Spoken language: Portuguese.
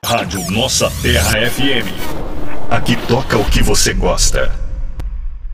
Rádio Nossa Terra FM. Aqui toca o que você gosta.